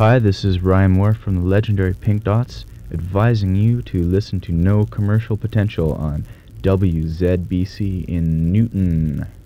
Hi, this is Ryan Moore from the legendary Pink Dots, advising you to listen to No Commercial Potential on WZBC in Newton.